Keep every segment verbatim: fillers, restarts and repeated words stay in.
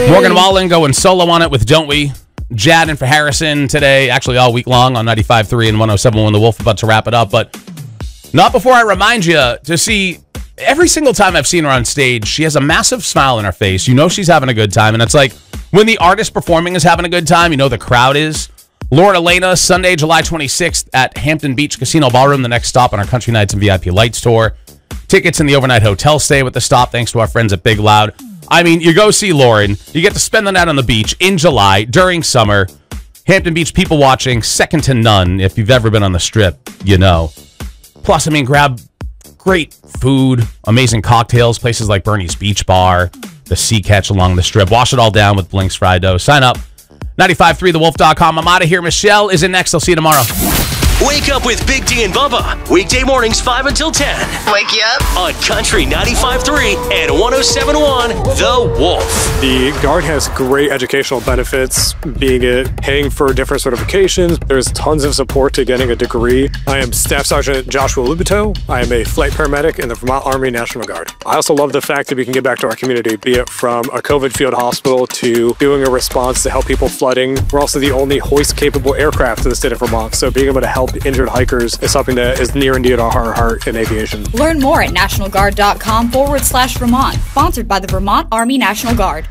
Hey. Morgan Wallen going solo on it with Don't We? Jad in for Harrison today, actually all week long on ninety-five point three and one oh seven point one The Wolf. About to wrap it up, but not before I remind you to see, every single time I've seen her on stage, she has a massive smile on her face. You know she's having a good time, and it's like when the artist performing is having a good time, you know the crowd is. Laura Elena, Sunday, July twenty-sixth at Hampton Beach Casino Ballroom, the next stop on our Country Nights and V I P Lights tour. Tickets in the overnight hotel stay with the stop, thanks to our friends at Big Loud. I mean, you go see Lauren, you get to spend the night on the beach in July, during summer. Hampton Beach people watching, second to none. If you've ever been on the Strip, you know. Plus, I mean, grab great food, amazing cocktails, places like Bernie's Beach Bar, the Sea Catch along the Strip. Wash it all down with Blink's Fried Dough. Sign up, ninety-five point three the wolf dot com. I'm out of here. Michelle is in next. I'll see you tomorrow. Wake up with Big D and Bubba. Weekday mornings five until ten. Wake you up. On Country ninety-five point three and one oh seven point one The Wolf. The Guard has great educational benefits, being it paying for different certifications. There's tons of support to getting a degree. I am Staff Sergeant Joshua Lubito. I am a flight paramedic in the Vermont Army National Guard. I also love the fact that we can give back to our community, be it from a COVID field hospital to doing a response to help people flooding. We're also the only hoist-capable aircraft in the state of Vermont, so being able to help injured hikers is something that is near and dear to our heart in aviation. Learn more at nationalguard.com forward slash Vermont. Sponsored by the Vermont Army National Guard.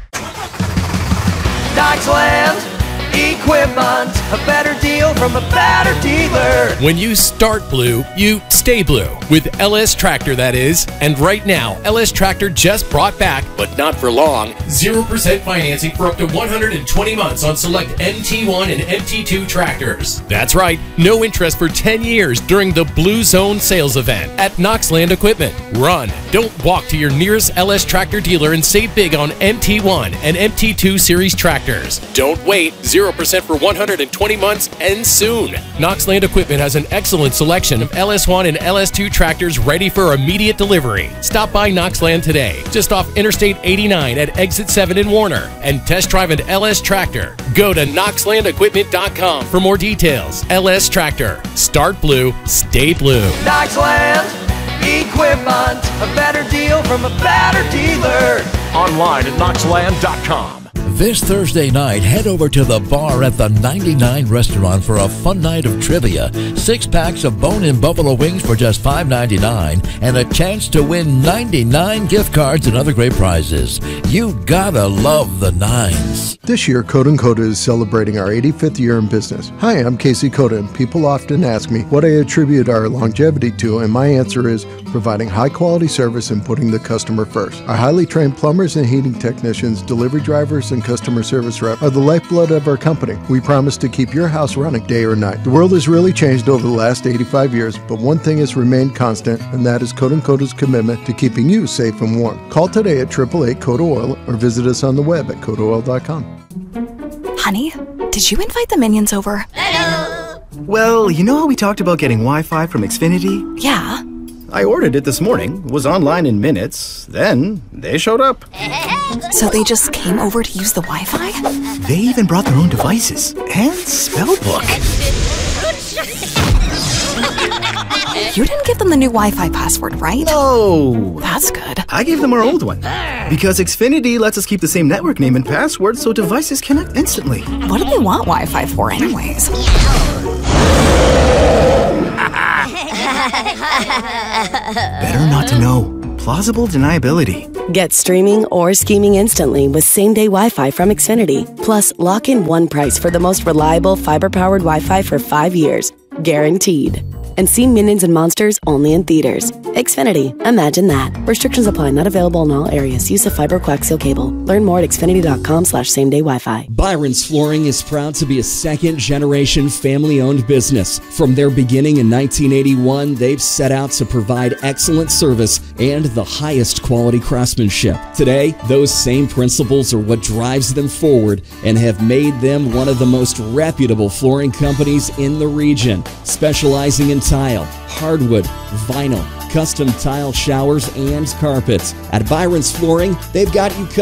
Knoxland Equipment, a better deal from a better dealer. When you start blue, you stay blue. With L S Tractor, that is. And right now, L S Tractor just brought back, but not for long, zero percent financing for up to one hundred twenty months on select M T one and M T two tractors. That's right, no interest for ten years during the Blue Zone sales event at Knoxland Equipment. Run, don't walk to your nearest L S Tractor dealer and save big on M T one and M T two series tractors. Don't wait, zero percent for one hundred twenty months and soon. Knoxland Equipment has an excellent selection of L S one and L S two tractors ready for immediate delivery. Stop by Knoxland today, just off Interstate eighty-nine at Exit seven in Warner, and test drive an L S Tractor. Go to knoxland equipment dot com for more details. L S Tractor. Start blue, stay blue. Knoxland Equipment, a better deal from a better dealer. Online at knoxland dot com. This Thursday night, head over to the bar at the ninety-nine Restaurant for a fun night of trivia. Six packs of bone-in buffalo wings for just five ninety-nine and a chance to win ninety-nine gift cards and other great prizes. You gotta love the nines. This year, Coda and Coda is celebrating our eighty-fifth year in business. Hi, I'm Casey Coda, and people often ask me what I attribute our longevity to, and my answer is providing high-quality service and putting the customer first. Our highly trained plumbers and heating technicians, delivery drivers, and customer service rep are the lifeblood of our company. We promise to keep your house running day or night. The world has really changed over the last eighty-five years, but one thing has remained constant, and that is Coda and Coda's commitment to keeping you safe and warm. Call today at eight eight eight Coda Oil or visit us on the web at coda oil dot com. Honey, did you invite the minions over? Hello! Well, you know how we talked about getting Wi-Fi from Xfinity? Yeah. I ordered it this morning, was online in minutes, then they showed up. So they just came over to use the Wi-Fi? They even brought their own devices and spell book. You didn't give them the new Wi-Fi password, right? No. That's good. I gave them our old one. Because Xfinity lets us keep the same network name and password so devices connect instantly. What do they want Wi-Fi for anyways? Better not to know. Plausible deniability. Get streaming or scheming instantly with same-day Wi-Fi from Xfinity. Plus, lock in one price for the most reliable fiber-powered Wi-Fi for five years. Guaranteed. And see Minions and Monsters only in theaters. Xfinity. Imagine that. Restrictions apply. Not available in all areas. Use of fiber coaxial cable. Learn more at xfinity.com slash same-day Wi-Fi. Byron's Flooring is proud to be a second-generation family-owned business. From their beginning in nineteen eighty-one, they've set out to provide excellent service and the highest quality craftsmanship. Today, those same principles are what drives them forward and have made them one of the most reputable flooring companies in the region, specializing in tile, hardwood, vinyl, custom tile showers, and carpets. At Byron's Flooring, they've got you covered.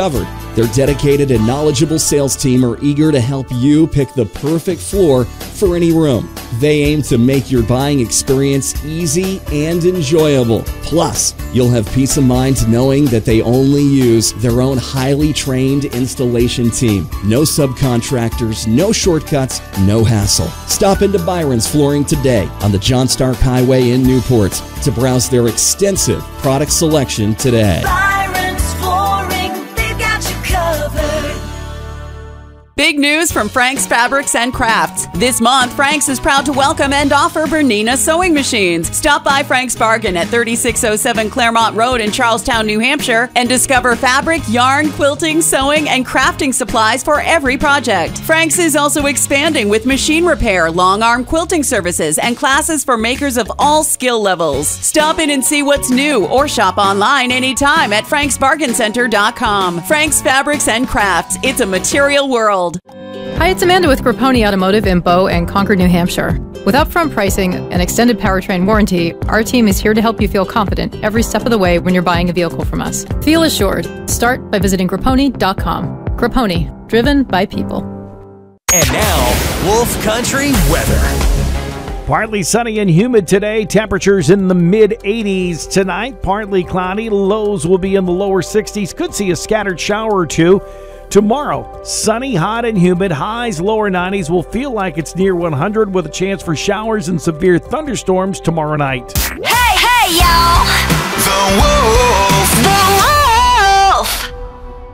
Their dedicated and knowledgeable sales team are eager to help you pick the perfect floor for any room. They aim to make your buying experience easy and enjoyable. Plus, you'll have peace of mind knowing that they only use their own highly trained installation team. No subcontractors, no shortcuts, no hassle. Stop into Byron's Flooring today on the John Stark Highway in Newport to browse their extensive product selection today. Byron's Flooring, they've got you covered. Big news from Frank's Fabrics and Crafts. This month, Frank's is proud to welcome and offer Bernina sewing machines. Stop by Frank's Bargain at thirty-six oh seven Claremont Road in Charlestown, New Hampshire, and discover fabric, yarn, quilting, sewing, and crafting supplies for every project. Frank's is also expanding with machine repair, long arm quilting services, and classes for makers of all skill levels. Stop in and see what's new or shop online anytime at franks bargain center dot com. Frank's Fabrics and Crafts. It's a material world. Hi, it's Amanda with Grapponi Automotive in Bow and Concord, New Hampshire. With upfront pricing and extended powertrain warranty, our team is here to help you feel confident every step of the way when you're buying a vehicle from us. Feel assured. Start by visiting grapponi dot com. Grapponi, driven by people. And now, Wolf Country weather. Partly sunny and humid today. Temperatures in the mid eighties tonight. Partly cloudy. Lows will be in the lower sixties. Could see a scattered shower or two. Tomorrow, sunny, hot, and humid. Highs lower nineties. Will feel like it's near one hundred with a chance for showers and severe thunderstorms tomorrow night. Hey, hey, y'all! The Wolf.